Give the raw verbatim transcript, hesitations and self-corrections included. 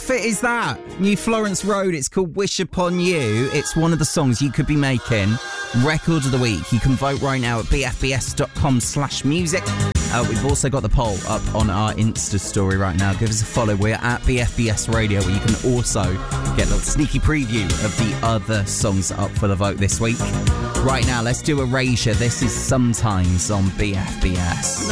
fit is that? New Florence Road, it's called Wish Upon You. It's one of the songs you could be making Record of the Week. You can vote right now at bfbs.com slash music. Uh, we've also got the poll up on our Insta story right now. Give us a follow. We're at B F B S Radio, where you can also get a little sneaky preview of the other songs up for the vote this week. Right now, let's do Erasure. This is Sometimes on B F B S.